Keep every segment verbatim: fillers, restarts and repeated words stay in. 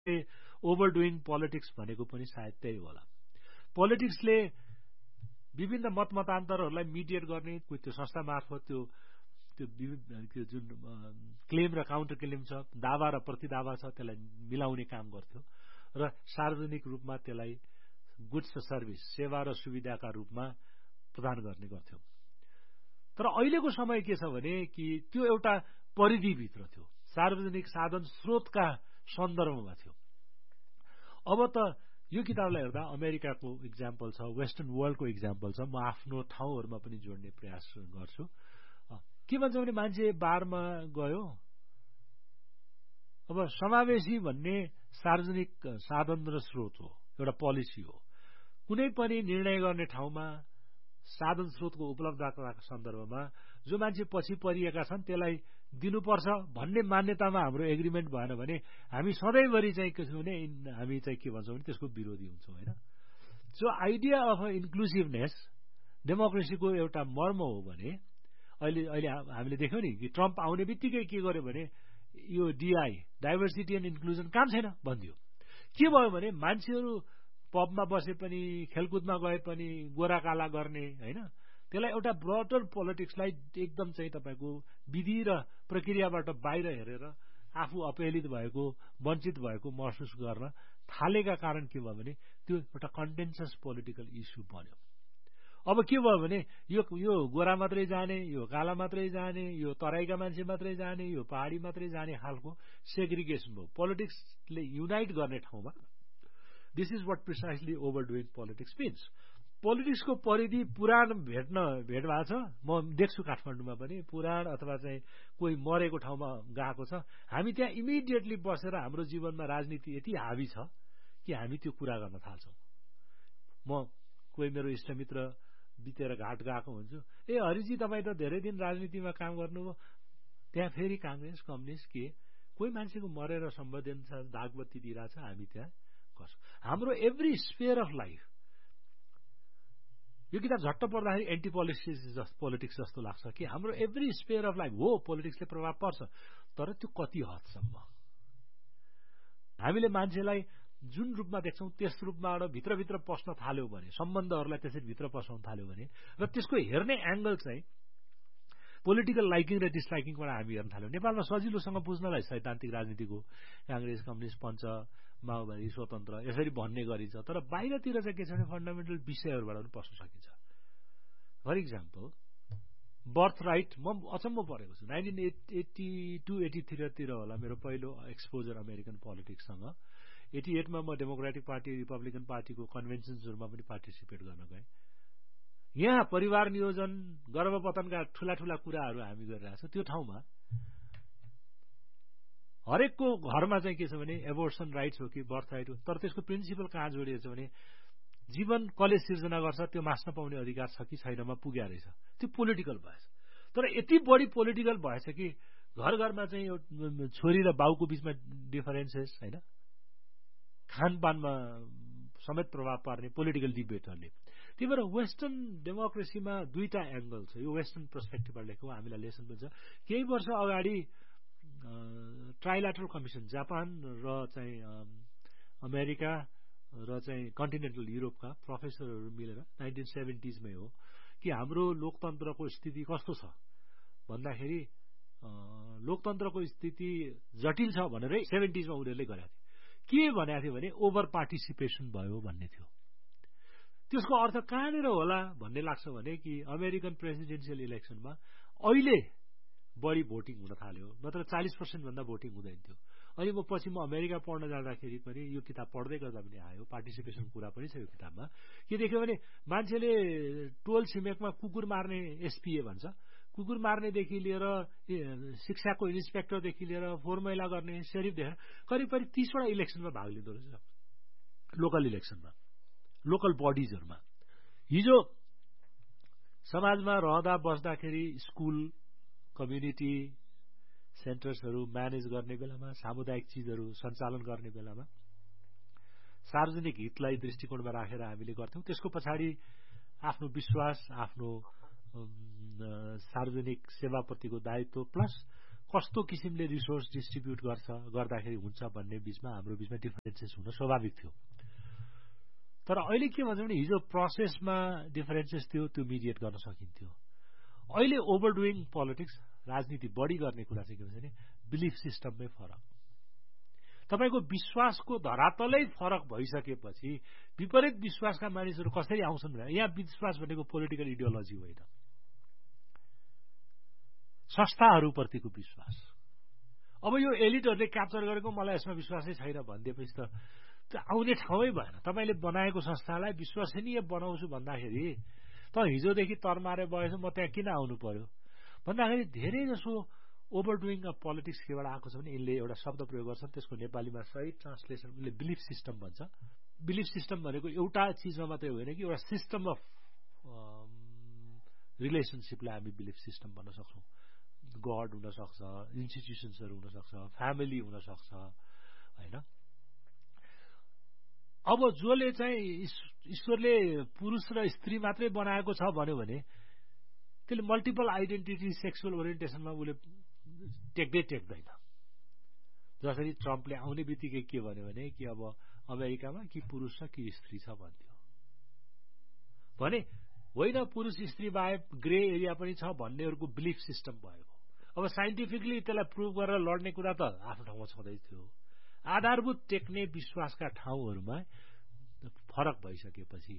ओभरडुइङ politics भनेको पनि सायद त्यही होला। पोलिटिक्सले विभिन्न मत मतान्तरहरूलाई मिडिएट गर्ने कोही त्यो संस्था मार्फत त्यो त्यो जुन क्लेम र काउन्टर क्लेम छ, दावा र प्रतिदावा छ, त्यसलाई मिलाउने काम गर्थ्यो र सार्वजनिक रूपमा त्यसलाई गुड्स र सर्भिस, सेवा र सुविधाका रूपमा प्रदान गर्ने गर्थ्यो। तर अहिलेको समय के छ भने कि त्यो एउटा परिधिभित्र थियो, सार्वजनिक साधन स्रोतका सन्दर्भमा थियो। अब त यो किताबलाई हेर्दा अमेरिकाको इक्जाम्पल छ, वेस्टर्न वर्ल्डको इक्जाम्पल छ, म आफ्नो ठाउँहरूमा पनि जोड्ने प्रयास गर्छु। के भन्छ भने मान्छे बारमा गयो, अब समावेशी भन्ने सार्वजनिक साधन र स्रोत हो, एउटा पोलिसी हो। कुनै पनि निर्णय गर्ने ठाउँमा साधन स्रोतको उपलब्धताका सन्दर्भमा जो मान्छे पछि परिएका छन् त्यसलाई दिनुपर्छ भन्ने मान्यतामा हाम्रो एग्रिमेन्ट भएन भने हामी सधैँभरि चाहिँ के छ भने हामी चाहिँ के भन्छौँ भने त्यसको विरोधी हुन्छौँ, होइन। सो आइडिया अफ इन्क्लुसिभनेस डेमोक्रेसीको एउटा मर्म हो भने अहिले अहिले हामीले देख्यौँ नि कि ट्रम्प आउने बित्तिकै के गर्यो भने यो डिआई डाइभर्सिटी एन्ड इन्क्लुजन काम छैन भनिदियो। के भयो भने मान्छेहरू पबमा बसे पनि खेलकुदमा गए पनि गोरा काला गर्ने, होइन, त्यसलाई एउटा ब्रोडर पोलिटिक्सलाई एकदम चाहिँ तपाईँको विधि र प्रक्रियाबाट बाहिर हेरेर आफू अपहेलित भएको वञ्चित भएको महसुस गर्न थालेका कारण के भयो भने त्यो एउटा कन्टेन्सस पोलिटिकल इस्यु बन्यो। अब के भयो भने यो यो गोरा मात्रै जाने, यो काला मात्रै जाने, यो तराईका मान्छे मात्रै जाने, यो पहाडी मात्रै जाने खालको सेग्रिगेसन भयो। पोलिटिक्सले युनाइट गर्ने ठाउँमा this is what precisely ओभरडुइङ politics means. पोलिटिक्सको परिधि पुराण भेट्न भेट भएको छ, म देख्छु काठमाडौँमा पनि पुराण अथवा चाहिँ कोही मरेको ठाउँमा गएको छ, हामी त्यहाँ इमिडिएटली बसेर हाम्रो जीवनमा राजनीति यति हावी छ कि हामी त्यो कुरा गर्न थाल्छौँ। म कोही मेरो इष्टमित्र बितेर घाट गएको हुन्छु, ए हरिजी तपाईँ त धेरै दिन राजनीतिमा काम गर्नुभयो, त्यहाँ फेरि काङ्ग्रेस कम्युनिस्ट के कोही मान्छेको मरेर सम्बन्धित दागबत्ती दिइरहेछ, हामी त्यहाँ गर्छौँ। हाम्रो एभ्री स्फेयर अफ लाइफ, यो किताब झट्ट पढ्दाखेरि एन्टी पोलिटिक्स पोलिटिक्स जस्तो लाग्छ कि हाम्रो एभ्री स्फेयर अफ लाइफ हो पोलिटिक्सले प्रभाव पर्छ, तर त्यो कति हदसम्म हामीले मान्छेलाई जुन रूपमा देख्छौँ त्यस रूपबाट भित्रभित्र पस्न थाल्यो भने, सम्बन्धहरूलाई त्यसरी भित्र पसाउन थाल्यो भने र त्यसको हेर्ने एंगल चाहिँ पोलिटिकल लाइकिङ र डिसलाइकिङबाट हामी हेर्न थाल्यौँ। नेपालमा सजिलोसँग बुझ्नलाई सैद्धान्तिक राजनीतिको काङ्ग्रेस कम्युनिस्ट पञ्च माओवादी स्वतन्त्र यसरी भन्ने गरिन्छ, तर बाहिरतिर चाहिँ के छ भने फन्डामेन्टल विषयहरूबाट पनि पस्न सकिन्छ। फर इक्जाम्पल बर्थ राइट, म अचम्म परेको छु, नाइन्टिन एट्टी टू एटी थ्रीतिर होला मेरो पहिलो एक्सपोजर अमेरिकन पोलिटिक्ससँग। एटी एटमा म डेमोक्रेटिक पार्टी रिपब्लिकन पार्टीको कन्भेन्सन्सहरूमा पनि पार्टिसिपेट गर्न गएँ। यहाँ परिवार नियोजन गर्भपतनका ठूला ठूला कुराहरू हामी गरिरहेछौँ, त्यो ठाउँमा हरेकको घरमा चाहिँ के छ भने एबोर्सन राइट्स हो कि बर्थ राइट हो, तर त्यसको प्रिन्सिपल कहाँ जोडिएको छ भने जीवन कसले सिर्जना गर्छ त्यो मास्न पाउने अधिकार छ कि छैनमा पुग्या रहेछ। त्यो पोलिटिकल भएछ, तर यति बढी पोलिटिकल भएछ कि घर घरमा चाहिँ छोरी र बाउको बिचमा डिफरेन्सेस, होइन, खानपानमा समेत प्रभाव पार्ने पोलिटिकल डिबेटहरूले। त्यही भएर वेस्टर्न डेमोक्रेसीमा दुईटा एंगल छ। यो वेस्टर्न पर्सपेक्टिभबाट लेखेको हामीलाई लेसन पनि छ। केही वर्ष अगाडि ट्राइल्याटरल कमिसन जापान र चाहिँ अमेरिका र चाहिँ कन्टिनेन्टल युरोपका प्रोफेसरहरू मिलेर नाइन्टिन सेभेन्टिजमै हो कि हाम्रो लोकतन्त्रको स्थिति कस्तो छ भन्दाखेरि लोकतन्त्रको स्थिति जटिल छ भनेर सेभेन्टिजमा उनीहरूले गरेका थिए। के भनेको थियो भने ओभर पार्टिसिपेसन भयो भन्ने थियो। त्यसको अर्थ कहाँनिर होला भन्ने लाग्छ भने कि अमेरिकन प्रेसिडेन्सियल इलेक्सनमा अहिले बढी भोटिङ हुन थाल्यो, नत्र चालिस पर्सेन्ट भन्दा भोटिङ हुँदैन थियो। अनि म पछि म अमेरिका पढ्न जाँदाखेरि पनि यो किताब पढ्दै गर्दा पनि आयो, पार्टिसिपेसन कुरा पनि छ यो किताबमा। के देख्यो भने मान्छेले टोल छिमेकमा कुकुर मार्ने एसपिए भन्छ, कुकुर मार्नेदेखि लिएर शिक्षाको इन्सपेक्टरदेखि लिएर फोहोर मैला गर्ने सेरिफ देखेर करिब करिब तीसवटा इलेक्सनमा भाग लिँदो रहेछ, लोकल इलेक्सनमा, लोकल बडिजहरूमा। हिजो समाजमा रहँदा बस्दाखेरि स्कुल कम्युनिटी सेन्टर्सहरू म्यानेज गर्ने बेलामा, सामुदायिक चिजहरू सञ्चालन गर्ने बेलामा सार्वजनिक हितलाई दृष्टिकोणमा राखेर हामीले गर्थ्यौँ। त्यसको पछाडि आफ्नो विश्वास, आफ्नो सार्वजनिक सेवाप्रतिको दायित्व प्लस कस्तो किसिमले रिसोर्स डिस्ट्रिब्युट गर्छ गर्दाखेरि हुन्छ भन्ने बीचमा हाम्रो बीचमा डिफरेन्सेस हुन स्वाभाविक थियो। तर अहिले के भन्छ भने हिजो प्रोसेसमा डिफरेन्सेस थियो, त्यो मिडिएट गर्न सकिन्थ्यो। अहिले ओभरडुइङ पोलिटिक्स, राजनीति बढी गर्ने कुरा चाहिँ के भन्छ भने बिलिफ सिस्टममै फरक। तपाईको विश्वासको धरातलै फरक भइसकेपछि विपरीत विश्वासका मानिसहरू कसरी आउँछन् भने यहाँ विश्वास भनेको पोलिटिकल इडियोलोजी होइन, संस्थाहरूप्रतिको विश्वास। अब यो एलिटहरूले क्याप्चर गरेको मलाई यसमा विश्वासै छैन भनिदिएपछि त त्यो आउने ठाउँै भएन। तपाईँले बनाएको संस्थालाई विश्वसनीय बनाउँछु भन्दाखेरि त हिजोदेखि तरमारे भएछ म त्यहाँ किन आउनु पर्यो भन्दाखेरि धेरै जसो ओभरडुइङ अफ पोलिटिक्स केबाट आएको छ भने यिनले एउटा शब्द प्रयोग गर्छन्, त्यसको नेपालीमा सही ट्रान्सलेसन उसले बिलिफ सिस्टम भन्छ। बिलिफ सिस्टम भनेको एउटा चिजमा मात्रै होइन कि एउटा सिस्टम अफ रिलेसनसिपलाई हामी बिलिफ सिस्टम भन्न सक्छौँ। गड हुनसक्छ, इन्स्टिट्युसन्सहरू हुनसक्छ, फ्यामिली हुनसक्छ होइन। अब जसले चाहिँ ईश्वरले पुरुष र स्त्री मात्रै बनाएको छ भन्यो भने त्यसले मल्टिपल आइडेन्टिटी सेक्सुअल ओरिएन्टेसनमा उसले टेक्दै टेक्दैन। जसरी ट्रम्पले आउने बित्तिकै के भन्यो भने कि अब अमेरिकामा कि पुरुष छ कि स्त्री छ भन्थ्यो भने होइन, पुरुष स्त्री बाहेक ग्रे एरिया पनि छ भन्नेहरूको बिलिफ सिस्टम भएको। अब साइन्टिफिकली त्यसलाई प्रुभ गरेर लड्ने कुरा त आफ्नो ठाउँमा छँदै थियो। आधारभूत टेक्ने विश्वासका ठाउँहरूमा फरक भइसकेपछि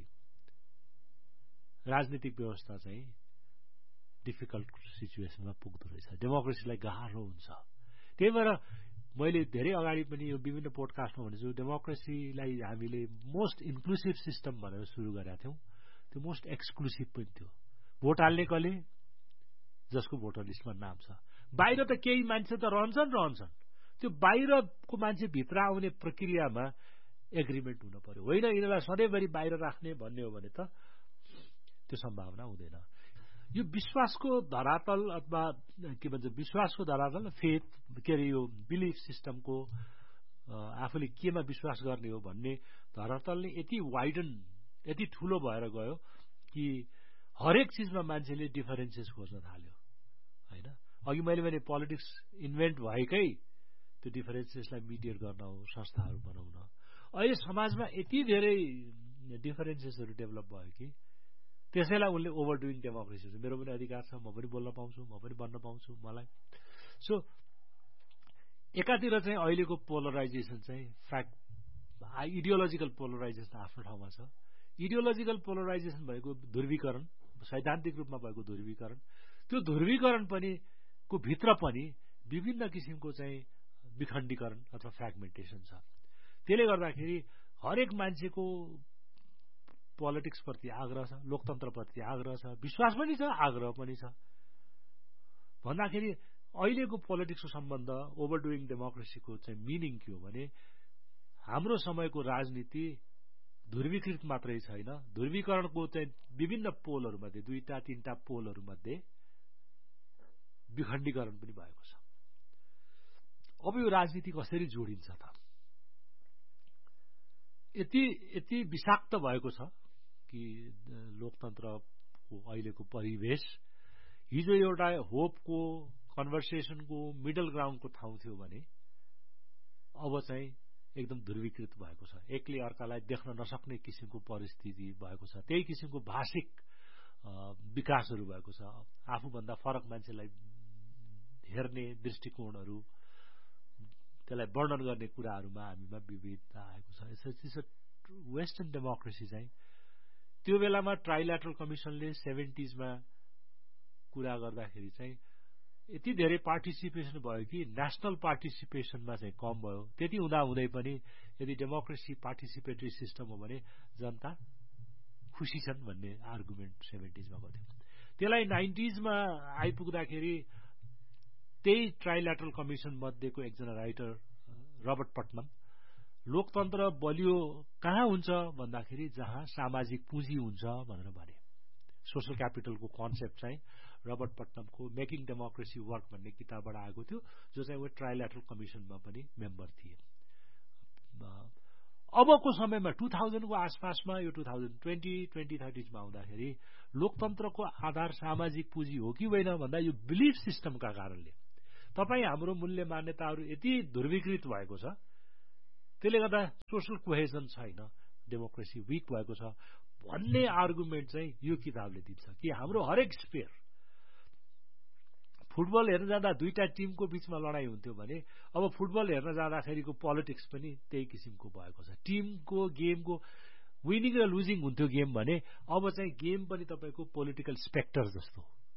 राजनीतिक व्यवस्था चाहिँ डिफिकल्ट सिचुएसनमा पुग्दो रहेछ, डेमोक्रेसीलाई गाह्रो हुन्छ। त्यही भएर मैले धेरै अगाडि पनि यो विभिन्न पोडकास्टमा भनेछु, डेमोक्रेसीलाई हामीले मोस्ट इन्क्लुसिभ सिस्टम भनेर सुरु गरेका थियौँ, त्यो मोस्ट एक्सक्लुसिभ पनि थियो। भोट हाल्ने कसले, जसको भोटर लिस्टमा नाम छ। बाहिर त केही मान्छे त रहन्छन् रहन्छन् त्यो बाहिरको मान्छे भित्र आउने प्रक्रियामा एग्रिमेन्ट हुन पर्यो। होइन यिनीहरूलाई सधैँभरि बाहिर राख्ने भन्ने हो भने त त्यो सम्भावना हुँदैन। यो विश्वासको धरातल अथवा के भन्छ विश्वासको धरातल फेथ के अरे यो बिलिफ सिस्टमको आफूले केमा विश्वास गर्ने हो भन्ने धरातलले यति वाइडन यति ठुलो भएर गयो कि हरेक चिजमा मान्छेले डिफरेन्सेस खोज्न थाल्यो होइन। अघि मैले भने पोलिटिक्स इन्भेन्ट भएकै त्यो डिफरेन्सेसलाई मिडिएट गर्न हो, संस्थाहरू बनाउन। अहिले समाजमा यति धेरै डिफरेन्सेसहरू डेभलप भयो कि त्यसैलाई उनले ओभरडुइङ डेमोक्रेसी छ, मेरो पनि अधिकार छ, म पनि बोल्न पाउँछु, म पनि भन्न पाउँछु मलाई। सो एकातिर चाहिँ अहिलेको पोलराइजेसन चाहिँ फ्याक्ट इडियोलोजिकल पोलराइजेसन आफ्नो ठाउँमा छ। इडियोलोजिकल पोलराइजेसन भएको ध्रुवीकरण, सैद्धान्तिक रूपमा भएको ध्रुवीकरण, त्यो ध्रुवीकरण पनि को भित्र पनि विभिन्न किसिमको चाहिँ विखण्डीकरण अथवा फ्रेगमेन्टेसन छ। त्यसले गर्दाखेरि हरेक मान्छेको पोलिटिक्स प्रति आग्रह छ, लोकतन्त्र प्रति आग्रह छ, विश्वास पनि छ, आग्रह पनि छ भन्दाखेरि अहिलेको पोलिटिक्सको सम्बन्ध ओभरडुइङ डेमोक्रेसीको चाहिँ मिनिङ के हो भने हाम्रो समयको राजनीति ध्रुवीकृत मात्रै छैन, ध्रुवीकरणको चाहिँ विभिन्न पोलहरूमध्ये दुईटा तीनटा पोलहरूमध्ये विखण्डीकरण पनि भएको छ। अब यो राजनीति कसरी जोडिन्छ त? यति यति विषाक्त भएको छ कि लोकतन्त्रको अहिलेको परिवेश हिजो एउटा होपको कन्भर्सेसनको मिडल ग्राउन्डको ठाउँ थियो भने अब चाहिँ एकदम ध्रुवीकृत भएको छ। एकले अर्कालाई देख्न नसक्ने किसिमको परिस्थिति भएको छ। त्यही किसिमको भाषिक विकासहरू भएको छ। आफूभन्दा फरक मान्छेलाई हेर्ने दृष्टिकोणहरू, त्यसलाई वर्णन गर्ने कुराहरूमा हामीमा विविधता आएको छ। वेस्टर्न डेमोक्रेसी चाहिँ त्यो बेलामा ट्राइल्याटरल कमिसनले सेभेन्टिजमा कुरा गर्दाखेरि चाहिँ यति धेरै पार्टिसिपेसन भयो कि नेसनल पार्टिसिपेसनमा चाहिँ कम भयो। त्यति हुँदा हुँदै पनि यदि डेमोक्रेसी पार्टिसिपेटरी सिस्टम हो भने जनता खुसी छन् भन्ने आर्गुमेन्ट सेभेन्टिजमा गयो। त्यसलाई नाइन्टिजमा आइपुग्दाखेरि त्यही ट्राइल्याटरल कमिसन मध्येको एकजना राइटर रबर्ट पटनम लोकतन्त्र बलियो कहाँ हुन्छ भन्दाखेरि जहाँ सामाजिक पुँजी हुन्छ भनेर भने। सोशल क्यापिटलको कन्सेप्ट चाहिँ रबर्ट पटनमको मेकिङ डेमोक्रेसी वर्क भन्ने किताबबाट आएको थियो, जो चाहिँ वो ट्राइल्याटरल कमिसनमा पनि मेम्बर थिए। अबको समयमा टु थाउजन्डको आसपासमा यो टु थाउजन्ड ट्वेन्टी ट्वेन्टी थर्टिजमा आउँदाखेरि लोकतन्त्रको आधार सामाजिक पुँजी हो कि होइन भन्दा यो बिलिफ सिस्टमका कारणले तपाईँ हाम्रो मूल्य मान्यताहरू यति ध्रुवीकृत भएको छ, त्यसले गर्दा सोशल कोहेजन छैन, डेमोक्रेसी विक भएको छ भन्ने आर्गुमेन्ट चाहिँ यो किताबले दिन्छ कि हाम्रो हरेक स्पेयर, फुटबल हेर्न जाँदा दुईटा टिमको बीचमा लडाईँ हुन्थ्यो भने अब फुटबल हेर्न जाँदाखेरिको पोलिटिक्स पनि त्यही किसिमको भएको छ। टिमको गेमको विनिङ र लुजिङ हुन्थ्यो गेम भने अब चाहिँ गेम पनि तपाईँको पोलिटिकल स्पेक्टर जस्तो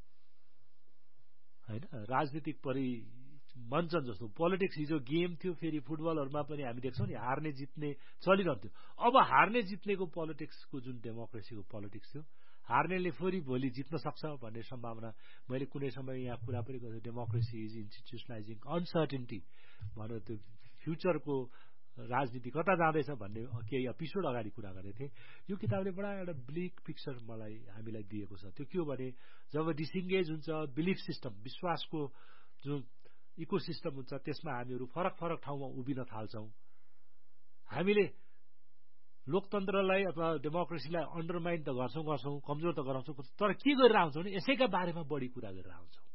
होइन, राजनीतिक परि मञ्चन जस्तो पोलिटिक्स हिजो गेम थियो, फेरि फुटबलहरूमा पनि हामी देख्छौँ नि हार्ने जित्ने चलिरहन्थ्यो। अब हार्ने जित्नेको पोलिटिक्सको जुन डेमोक्रेसीको पोलिटिक्स थियो, हार्नेले फेरि भोलि जित्न सक्छ भन्ने सम्भावना, मैले कुनै समय यहाँ कुरा पनि गर्छु, डेमोक्रेसी इज इन्स्टिट्युसनलाइजिङ अनसर्टेन्टी भनेर त्यो फ्युचरको राजनीति कता जाँदैछ भन्ने केही एपिसोड अगाडि कुरा गरेको थिएँ। यो किताबले बडा एउटा ब्लिक पिक्चर मलाई हामीलाई दिएको छ। त्यो के हो भने जब डिसइन्गेज हुन्छ बिलिफ सिस्टम, विश्वासको जुन इको सिस्टम हुन्छ त्यसमा हामीहरू फरक फरक ठाउँमा उभिन थाल्छौँ। हामीले लोकतन्त्रलाई अथवा डेमोक्रेसीलाई अन्डरमाइन त गर्छौँ गर्छौँ कमजोर त गराउँछौँ, तर के गरेर आउँछौँ भने यसैका बारेमा बढी कुरा गरेर आउँछौँ।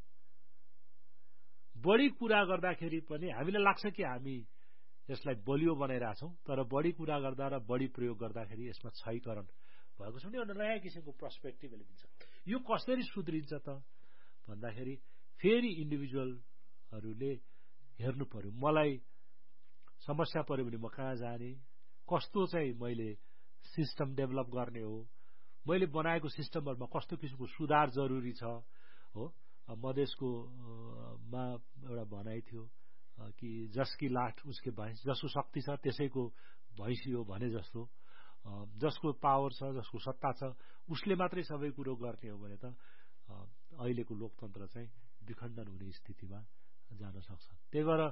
बढी कुरा गर्दाखेरि पनि हामीलाई लाग्छ कि हामी यसलाई बलियो बनाइरहेछौँ, तर बढी कुरा गर्दा र बढी प्रयोग गर्दाखेरि यसमा क्षयकरण भएको छ भने एउटा नयाँ किसिमको पर्सपेक्टिभले दिन्छ। यो कसरी सुध्रिन्छ त भन्दाखेरि फेरि इन्डिभिजुअलहरूले हेर्नु पर्यो, मलाई समस्या पर्यो भने म कहाँ जाने, कस्तो चाहिँ मैले सिस्टम डेभलप गर्ने हो, मैले बनाएको सिस्टमहरूमा कस्तो किसिमको सुधार जरुरी छ। हो मधेसको मा एउटा भनाइ थियो कि जसकी लाठ उसके भैंस, जसको शक्ति छ त्यसैको भैँसी हो भने जस्तो, जसको पावर छ जसको सत्ता छ उसले मात्रै सबै कुरो गर्ने हो भने त अहिलेको लोकतन्त्र चाहिँ विखण्डन हुने स्थितिमा जान सक्छ। त्यही भएर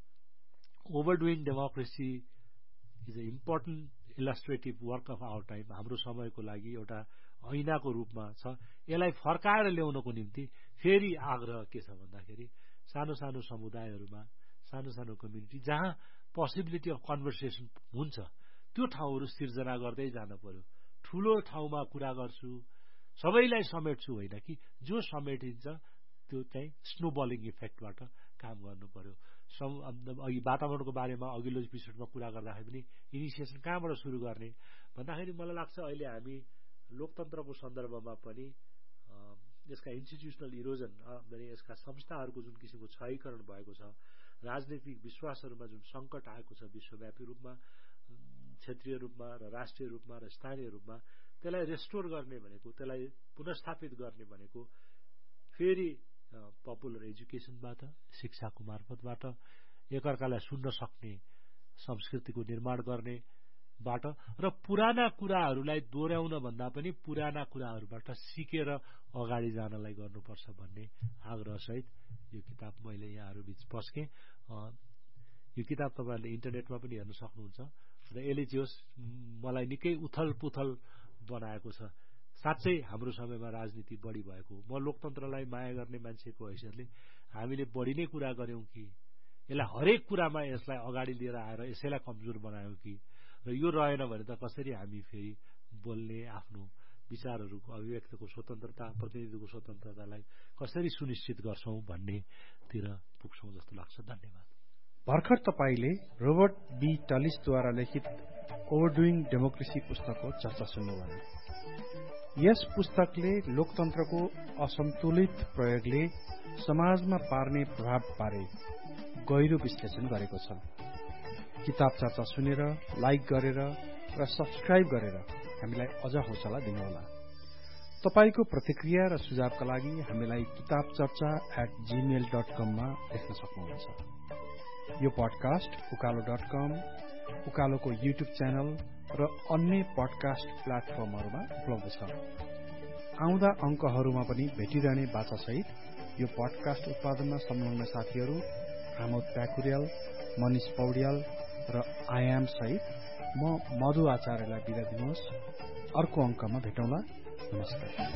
ओभरडुइङ democracy is a important इलस्ट्रेटिभ work of our time, हाम्रो समयको लागि एउटा ऐनाको रूपमा छ। यसलाई फर्काएर ल्याउनको निम्ति फेरि आग्रह के छ भन्दाखेरि सानो सानो समुदायहरूमा, सानो सानो कम्युनिटी जहाँ पोसिबिलिटी अफ कन्भर्सेसन हुन्छ त्यो ठाउँहरू सिर्जना गर्दै जान पर्यो। ठुलो ठाउँमा कुरा गर्छु, सबैलाई समेट्छु होइन कि जो समेटिन्छ त्यो चाहिँ स्नोबलिङ इफेक्टबाट काम गर्नु पर्यो। अघि वातावरणको बारेमा अघिल्लो एपिसोडमा कुरा गर्दाखेरि पनि इनिसिएसन कहाँबाट सुरु गर्ने भन्दाखेरि मलाई लाग्छ अहिले हामी लोकतन्त्रको सन्दर्भमा पनि यसका इन्स्टिट्युसनल इरोजन भने यसका संस्थाहरूको जुन किसिमको क्षयीकरण भएको छ, राजनैतिक विश्वासहरूमा जुन सङ्कट आएको छ विश्वव्यापी रूपमा, क्षेत्रीय रूपमा र राष्ट्रिय रूपमा र स्थानीय रूपमा, त्यसलाई रेस्टोर गर्ने भनेको, त्यसलाई पुनर्स्थापित गर्ने भनेको फेरि पपुलर एजुकेसनबाट, शिक्षाको मार्फतबाट, एकअर्कालाई सुन्न सक्ने संस्कृतिको निर्माण गर्नेबाट र पुराना कुराहरूलाई दोहोऱ्याउन भन्दा पनि पुराना कुराहरूबाट सिकेर अगाडि जानलाई गर्नुपर्छ भन्ने आग्रहसहित यो किताब मैले यहाँहरू बीच पस्केँ। यो किताब तपाईँहरूले इन्टरनेटमा पनि हेर्न सक्नुहुन्छ र यसले जे होस् मलाई निकै उथल पुथल बनाएको छ। साँच्चै हाम्रो समयमा राजनीति बढी भएको, म लोकतन्त्रलाई माया गर्ने मान्छेको हैसियतले हामीले बढी नै कुरा गर्यौं कि यसलाई हरेक कुरामा यसलाई अगाडि लिएर आएर यसैलाई कमजोर बनायौं कि, र यो रहेन भने त कसरी हामी फेरि बोल्ने, आफ्नो विचारहरूको अभिव्यक्तिको स्वतन्त्रता, प्रतिनिधित्वको स्वतन्त्रतालाई कसरी सुनिश्चित गर्छौं भन्नेतिर पुग्छौं जस्तो लाग्छ। धन्यवाद। भर्खर तपाईले रोबर्ट बी टलिसद्वारा लिखित ओभरडुइङ डेमोक्रेसी पुस्तकको चर्चा सुन्नुभयो। यस पुस्तकले लोकतन्त्रको असन्तुलित प्रयोगले समाजमा पार्ने प्रभाव बारे गहिरो विश्लेषण गरेको छ। किताब चर्चा सुनेर, लाइक गरेर र सब्स्क्राइब गरेर हामीलाई अझ हौसला दिनुहोला। तपाईको प्रतिक्रिया र सुझावका लागि हामीलाई किताब चर्चा एट जीमेल डट कम मा लेख्न सक्नुहुन्छ। यो पडकास्ट उकालो डट कम, उकालोको युट्युब च्यानल र अन्य पडकास्ट प्लेटफर्महरूमा उपलब्ध छ। आउँदा अङ्कहरूमा पनि भेटिरहने बाचासहित यो पडकास्ट उत्पादनमा संलग्न साथीहरू आमोद प्याकुर्याल, मनिष पौड्याल र आयाम सहित म मधु आचार्यलाई बिदा दिनुहोस्। अर्को अङ्कमा भेटौँला। नमस्कार।